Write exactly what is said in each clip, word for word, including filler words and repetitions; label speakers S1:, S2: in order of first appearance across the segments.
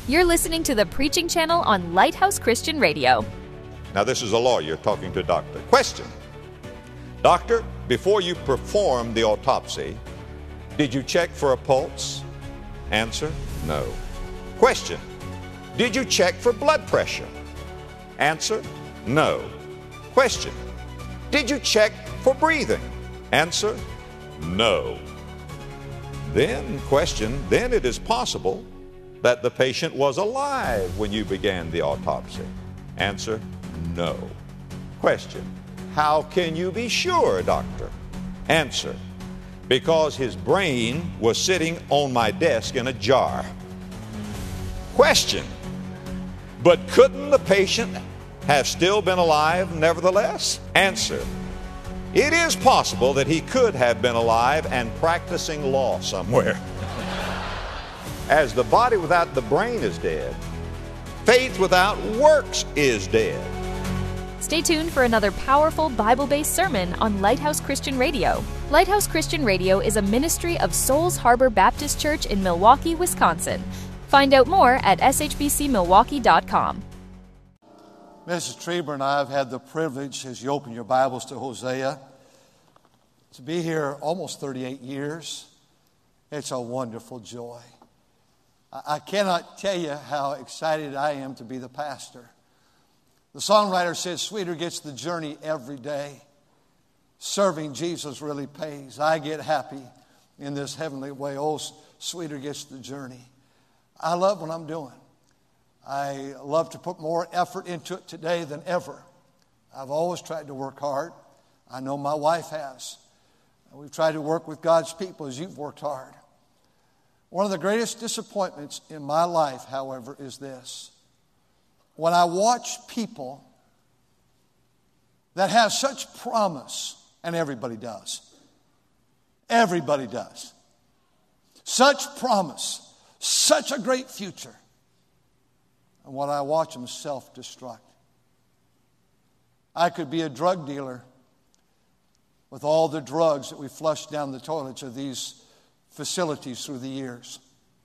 S1: You're listening to the preaching channel on Lighthouse Christian Radio.
S2: Now, this is a lawyer talking to a doctor. Question. Doctor, before you performed the autopsy, did you check for a pulse? Answer, no. Question. Did you check for blood pressure? Answer, no. Question. Did you check for breathing? Answer, no. Then, question, then it is possible that the patient was alive when you began the autopsy. Answer, no. Question, how can you be sure, doctor? Answer, because his brain was sitting on my desk in a jar. Question, but couldn't the patient have still been alive nevertheless? Answer, it is possible that he could have been alive and practicing law somewhere. As the body without the brain is dead, faith without works is dead.
S1: Stay tuned for another powerful Bible-based sermon on Lighthouse Christian Radio. Lighthouse Christian Radio is a ministry of Souls Harbor Baptist Church in Milwaukee, Wisconsin. Find out more at s h b c milwaukee dot com.
S3: Missus Trieber and I have had the privilege, as you open your Bibles to Hosea, to be here almost thirty-eight years. It's a wonderful joy. I cannot tell you how excited I am to be the pastor. The songwriter says, sweeter gets the journey every day. Serving Jesus really pays. I get happy in this heavenly way. Oh, sweeter gets the journey. I love what I'm doing. I love to put more effort into it today than ever. I've always tried to work hard. I know my wife has. We've tried to work with God's people as you've worked hard. One of the greatest disappointments in my life, however, is this. When I watch people that have such promise, and everybody does. Everybody does. Such promise, such a great future. And when I watch them self-destruct. I could be a drug dealer with all the drugs that we flush down the toilets of these facilities through the years.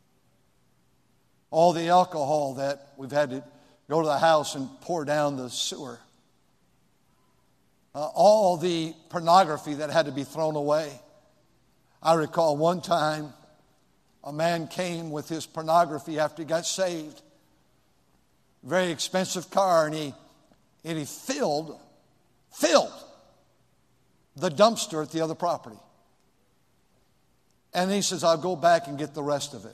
S3: All the alcohol that we've had to go to the house and pour down the sewer. Uh, all the pornography that had to be thrown away. I recall one time a man came with his pornography after he got saved. Very expensive car, and he and he filled, filled the dumpster at the other property. And he says, I'll go back and get the rest of it.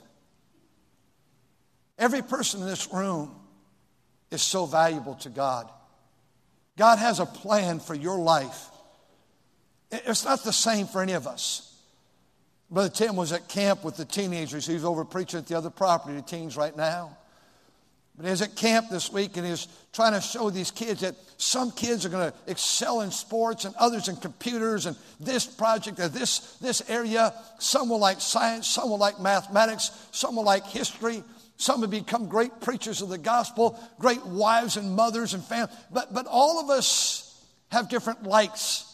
S3: Every person in this room is so valuable to God. God has a plan for your life. It's not the same for any of us. Brother Tim was at camp with the teenagers. He's over preaching at the other property to teens right now. But he was at camp this week, and he was trying to show these kids that some kids are going to excel in sports and others in computers and this project or this, this area. Some will like science, some will like mathematics, some will like history. Some will become great preachers of the gospel, great wives and mothers and families. But, but all of us have different likes.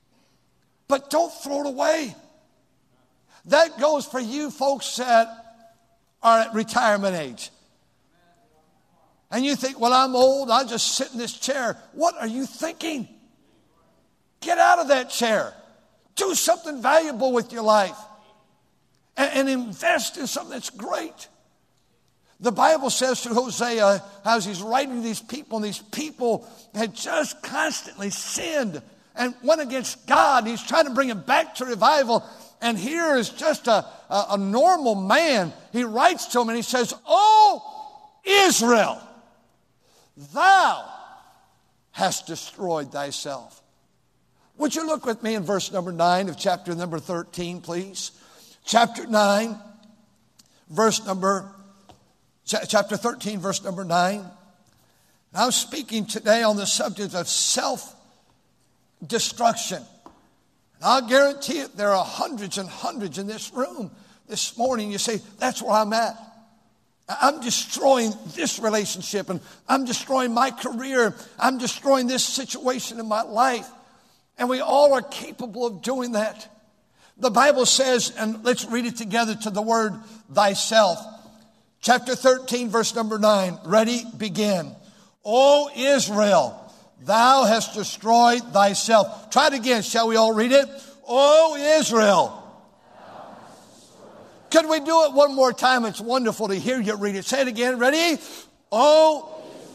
S3: But don't throw it away. That goes for you folks that are at retirement age. And you think, well, I'm old, I'll just sit in this chair. What are you thinking? Get out of that chair. Do something valuable with your life. And, and invest in something that's great. The Bible says through Hosea, as he's writing to these people, and these people had just constantly sinned and went against God. And he's trying to bring them back to revival. And here is just a, a, a normal man. He writes to them and he says, "Oh, Israel, thou hast destroyed thyself." Would you look with me in verse number nine of chapter number thirteen, please? Chapter nine, verse number, chapter thirteen, verse number nine. Now I'm speaking today on the subject of self-destruction. And I'll guarantee it, there are hundreds and hundreds in this room this morning. You say, that's where I'm at. I'm destroying this relationship, and I'm destroying my career. I'm destroying this situation in my life. And we all are capable of doing that. The Bible says, and let's read it together to the word thyself. Chapter thirteen, verse number nine. Ready? Begin. O Israel, thou hast destroyed thyself. Try it again. Shall we all read it? O Israel. Could we do it one more time? It's wonderful to hear you read it. Say it again. Ready? O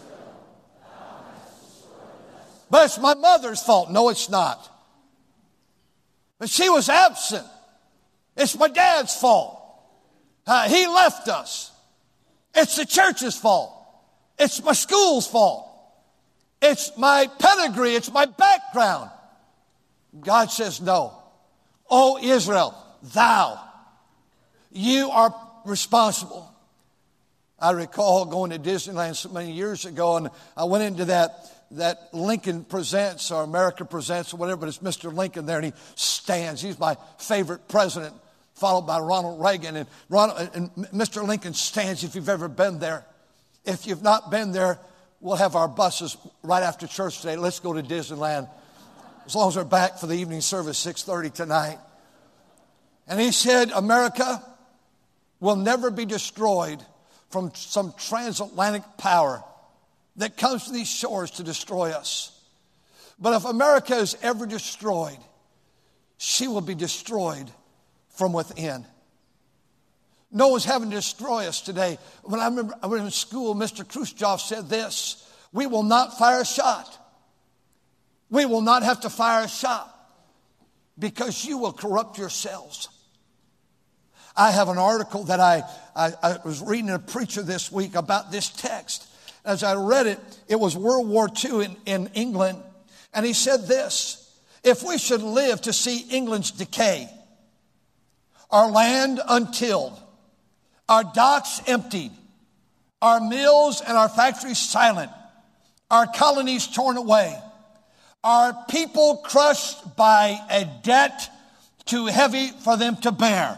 S3: But it's my mother's fault. No, it's not. But she was absent. It's my dad's fault. Uh, he left us. It's the church's fault. It's my school's fault. It's my pedigree. It's my background. God says no. Oh, Israel, thou, you are responsible. I recall going to Disneyland so many years ago, and I went into that that Lincoln Presents or America Presents or whatever, but it's Mister Lincoln there, and he stands. He's my favorite president, followed by Ronald Reagan. And, Ronald, and Mister Lincoln stands if you've ever been there. If you've not been there, we'll have our buses right after church today. Let's go to Disneyland, as long as we're back for the evening service, six thirty tonight. And he said, America will never be destroyed from some transatlantic power that comes to these shores to destroy us. But if America is ever destroyed, she will be destroyed from within. No one's having to destroy us today. When I remember I was in school, Mister Khrushchev said this: we will not fire a shot. We will not have to fire a shot because you will corrupt yourselves. I have an article that I, I, I was reading a preacher this week about this text. As I read it, it was World War Two in, in England. And he said this: if we should live to see England's decay, our land untilled, our docks emptied, our mills and our factories silent, our colonies torn away, our people crushed by a debt too heavy for them to bear,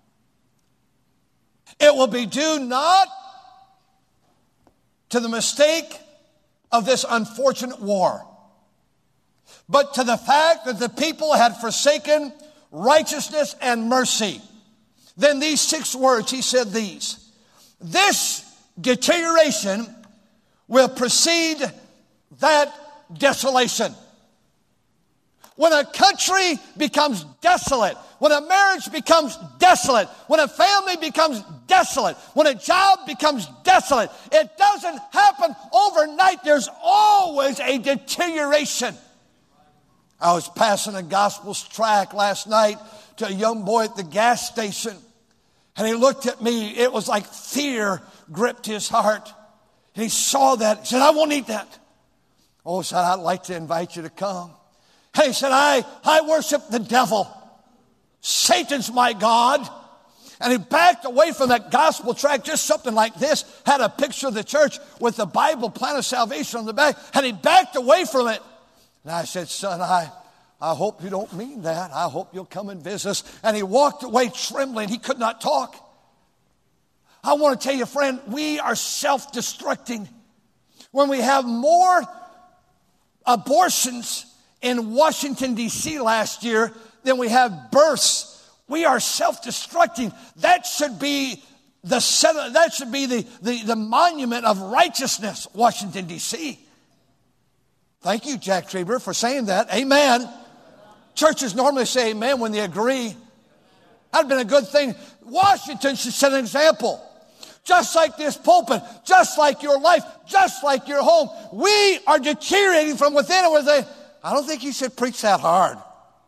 S3: it will be due not to the mistake of this unfortunate war, but to the fact that the people had forsaken righteousness and mercy. Then these six words, he said these: this deterioration will precede that desolation. When a country becomes desolate, when a marriage becomes desolate, when a family becomes desolate, when a job becomes desolate, it doesn't happen overnight. There's always a deterioration. I was passing a gospels tract last night to a young boy at the gas station, and he looked at me. It was like fear gripped his heart. And he saw that. He said, I won't eat that. Oh, said, I'd like to invite you to come. And he said, I, I worship the devil. Satan's my God. And he backed away from that gospel tract, just something like this, had a picture of the church with the Bible, plan of salvation on the back, and he backed away from it. And I said, son, I, I hope you don't mean that. I hope you'll come and visit us. And he walked away trembling. He could not talk. I want to tell you, friend, we are self-destructing. When we have more abortions in Washington, D C last year than we have births, we are self-destructing. That should be the that should be the, the, the monument of righteousness, Washington, D C Thank you, Jack Trieber, for saying that. Amen. Churches normally say amen when they agree. That'd been a good thing. Washington should set an example. Just like this pulpit, just like your life, just like your home. We are deteriorating from within and within. I don't think you should preach that hard.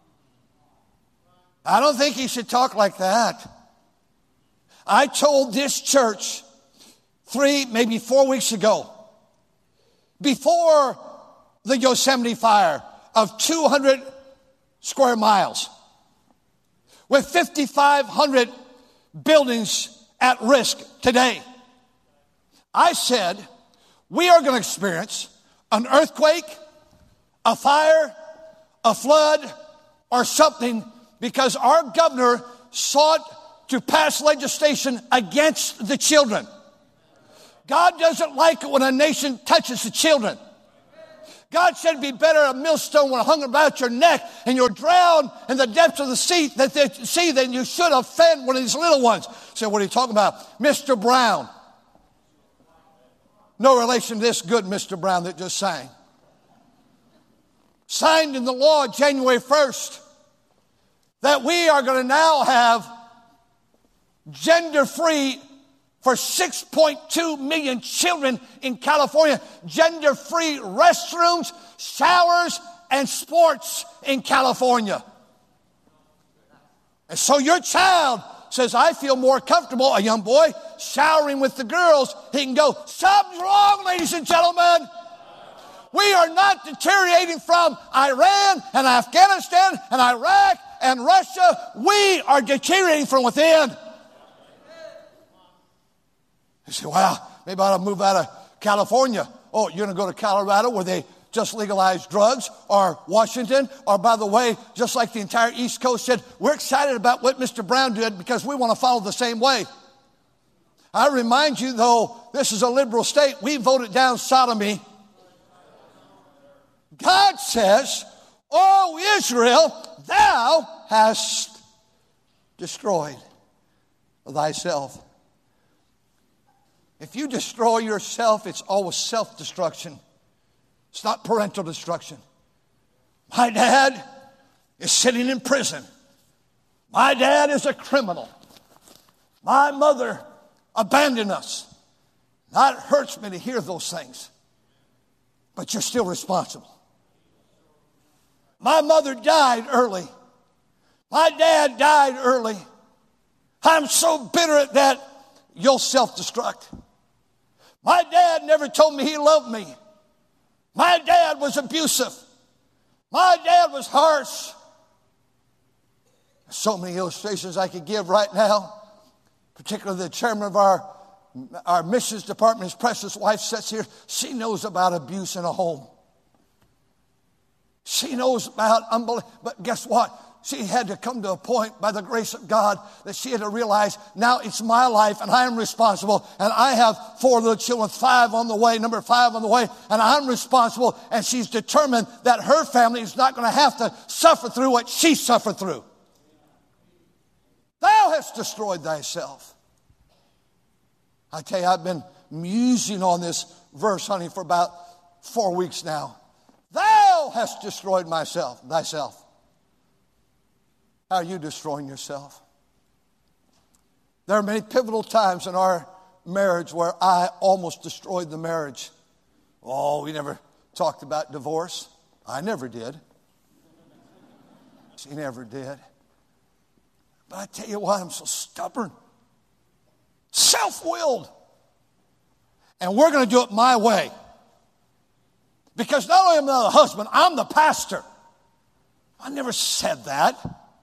S3: I don't think you should talk like that. I told this church three, maybe four weeks ago, before the Yosemite fire of two hundred square miles, with fifty-five hundred buildings at risk today, I said, we are going to experience an earthquake, a fire, a flood, or something, because our governor sought to pass legislation against the children. God doesn't like it when a nation touches the children. God said it'd be better a millstone when hung about your neck and you're drowned in the depths of the sea that they see than you should offend one of these little ones. So what are you talking about? Mister Brown, No relation to this good Mister Brown that just sang. Signed in the law January first that we are going to now have gender-free for six point two million children in California. Gender-free restrooms, showers, and sports in California. And so your child says, I feel more comfortable, a young boy, showering with the girls. He can go, something's wrong, ladies and gentlemen. We are not deteriorating from Iran and Afghanistan and Iraq and Russia. We are deteriorating from within. You say, wow, maybe I ought to move out of California. Oh, you're going to go to Colorado where they just legalized drugs, or Washington, or by the way, just like the entire East Coast said, we're excited about what Mister Brown did because we want to follow the same way. I remind you, though, this is a liberal state. We voted down sodomy. God says, O Israel, thou hast destroyed thyself. If you destroy yourself, it's always self-destruction. It's not parental destruction. My dad is sitting in prison. My dad is a criminal. My mother abandoned us. Now, it hurts me to hear those things. But you're still responsible. My mother died early. My dad died early. I'm so bitter at that, you'll self-destruct. My dad never told me he loved me. My dad was abusive. My dad was harsh. There's so many illustrations I could give right now. Particularly the chairman of our, our missions department, his precious wife sits here. She knows about abuse in a home. She knows about unbelief. But guess what? She had to come to a point by the grace of God that she had to realize now it's my life and I am responsible. And I have four little children, five on the way, number five on the way, and I'm responsible. And she's determined that her family is not going to have to suffer through what she suffered through. Thou hast destroyed thyself. I tell you, I've been musing on this verse, honey, for about four weeks now. Thou hast destroyed myself, thyself. How are you destroying yourself? There are many pivotal times in our marriage where I almost destroyed the marriage. Oh, we never talked about divorce. I never did. She never did. But I tell you what, I'm so stubborn. Self-willed. And we're going to do it my way. Because not only am I the husband, I'm the pastor. I never said that.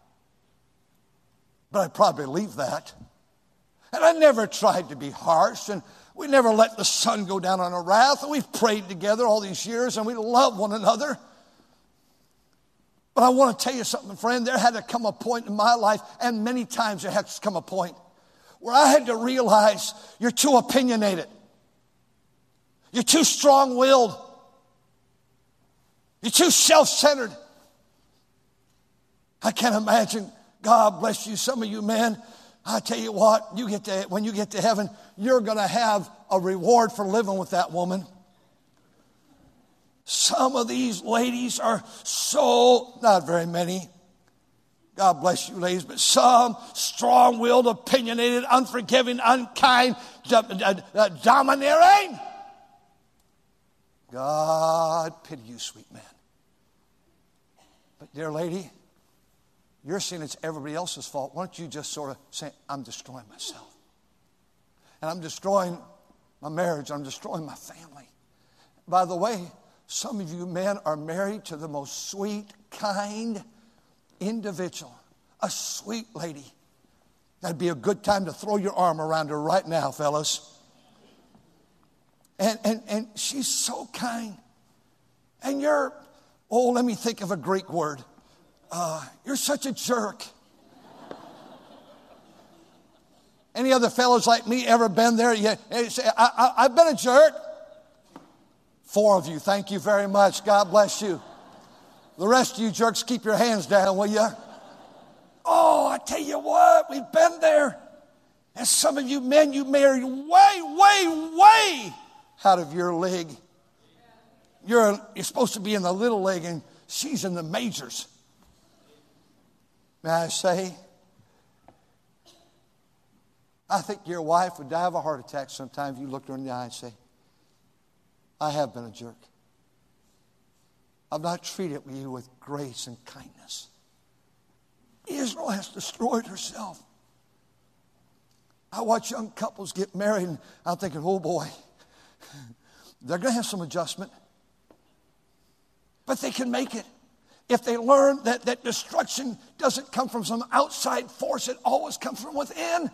S3: But I probably believe that. And I never tried to be harsh. And we never let the sun go down on our wrath. And we've prayed together all these years. And we love one another. But I want to tell you something, friend. There had to come a point in my life. And many times there had to come a point where I had to realize you're too opinionated. You're too strong-willed. You're too self-centered. I can't imagine. God bless you. Some of you men, I tell you what, you get to, when you get to heaven, you're going to have a reward for living with that woman. Some of these ladies are so, not very many, God bless you ladies, but some strong-willed, opinionated, unforgiving, unkind, do, uh, uh, domineering. God pity you, sweet man. But dear lady, you're saying it's everybody else's fault. Why don't you just sort of say, I'm destroying myself. And I'm destroying my marriage. I'm destroying my family. By the way, some of you men are married to the most sweet, kind individual. A sweet lady. That'd be a good time to throw your arm around her right now, fellas. And, and, and she's so kind. And you're, oh, let me think of a Greek word. Uh, you're such a jerk. Any other fellows like me ever been there? Yeah, say, I, I, I've been a jerk. Four of you, thank you very much. God bless you. The rest of you jerks, keep your hands down, will you? Oh, I tell you what, we've been there. And some of you men, you married way, way, way out of your league. You're, you're supposed to be in the little league, and she's in the majors. May I say, I think your wife would die of a heart attack sometime if you looked her in the eye and say, I have been a jerk. I've not treated you with grace and kindness. Israel has destroyed herself. I watch young couples get married, and I'm thinking, oh boy, they're going to have some adjustment. But they can make it. If they learn that, that destruction doesn't come from some outside force, it always comes from within.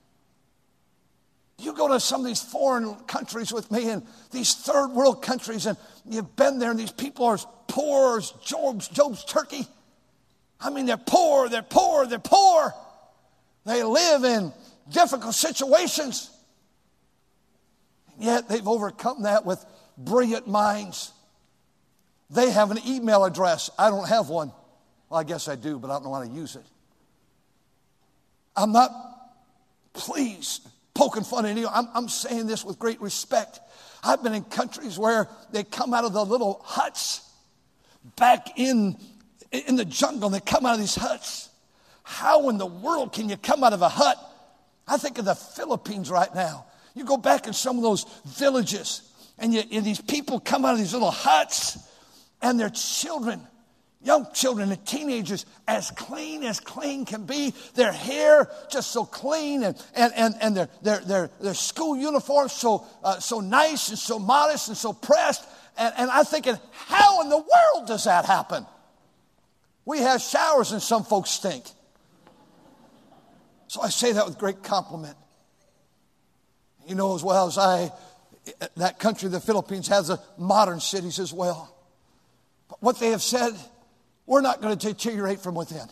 S3: You go to some of these foreign countries with me, and these third world countries, and you've been there, and these people are as poor as Job's, Job's turkey. I mean, they're poor, they're poor, they're poor. They live in difficult situations. And yet they've overcome that with brilliant minds. They have an email address. I don't have one. Well, I guess I do, but I don't know how to use it. I'm not, please, poking fun at anyone. I'm, I'm saying this with great respect. I've been in countries where they come out of the little huts back in, in the jungle. They come out of these huts. How in the world can you come out of a hut? I think of the Philippines right now. You go back in some of those villages, and, you, and these people come out of these little huts, and their children, young children and teenagers, as clean as clean can be. Their hair just so clean, and and and, and their, their their their school uniforms so uh, so nice and so modest and so pressed. And, and I'm thinking, how in the world does that happen? We have showers and some folks stink. So I say that with great compliment. You know as well as I, that country, the Philippines, has a modern cities as well. What they have said, we're not going to deteriorate from within.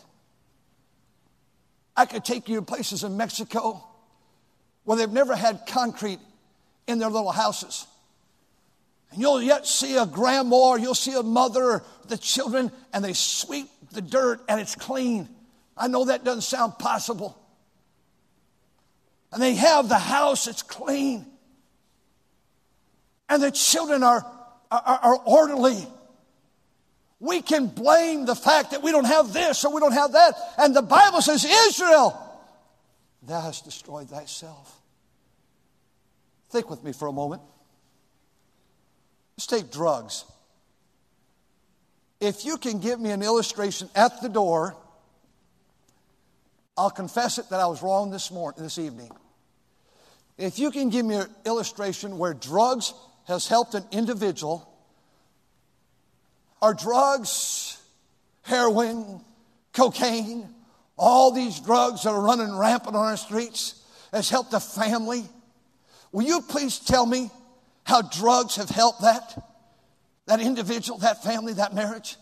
S3: I could take you to places in Mexico where they've never had concrete in their little houses. And you'll yet see a grandma, or you'll see a mother, or the children, and they sweep the dirt and it's clean. I know that doesn't sound possible. And they have the house, it's clean. And the children are, are, are orderly. We can blame the fact that we don't have this or we don't have that. And the Bible says, Israel, thou hast destroyed thyself. Think with me for a moment. Let's take drugs. If you can give me an illustration at the door, I'll confess it that I was wrong this morning, this evening. If you can give me an illustration where drugs has helped an individual, are drugs, heroin, cocaine, all these drugs that are running rampant on our streets, has helped a family. Will you please tell me how drugs have helped that? That individual, that family, that marriage?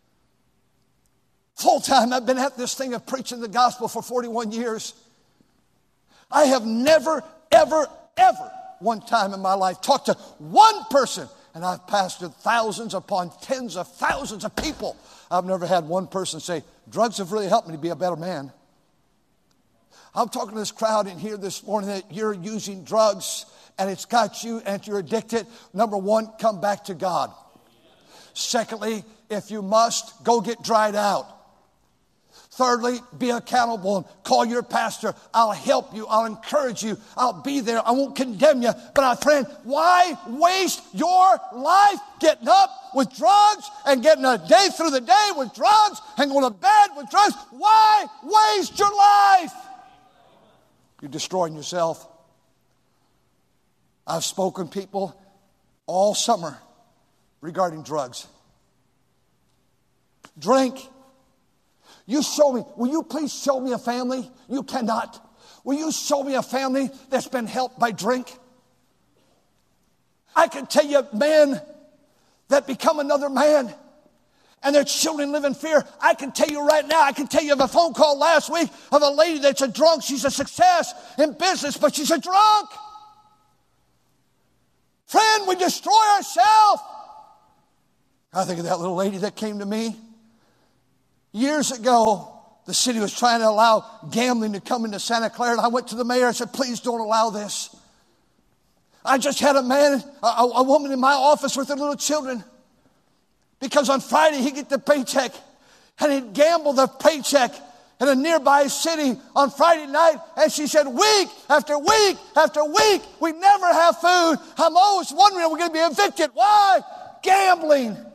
S3: Full time, I've been at this thing of preaching the gospel for forty-one years. I have never, ever, ever, one time in my life, talked to one person. And I've pastored thousands upon tens of thousands of people. I've never had one person say, drugs have really helped me to be a better man. I'm talking to this crowd in here this morning that you're using drugs and it's got you and you're addicted. Number one, come back to God. Secondly, if you must, go get dried out. Thirdly, be accountable and call your pastor. I'll help you. I'll encourage you. I'll be there. I won't condemn you. But my friend, why waste your life getting up with drugs and getting a day through the day with drugs and going to bed with drugs? Why waste your life? You're destroying yourself. I've spoken to people all summer regarding drugs. Drink. You show me, will you please show me a family? You cannot. Will you show me a family that's been helped by drink? I can tell you men that become another man and their children live in fear. I can tell you right now, I can tell you of a phone call last week of a lady that's a drunk. She's a success in business, but she's a drunk. Friend, we destroy ourselves. I think of that little lady that came to me. Years ago, the city was trying to allow gambling to come into Santa Clara, and I went to the mayor and said, please don't allow this. I just had a man, a, a woman in my office with their little children. Because on Friday he'd get the paycheck and he'd gamble the paycheck in a nearby city on Friday night. And she said, week after week after week, we never have food. I'm always wondering, are we going to be evicted? Why? Gambling.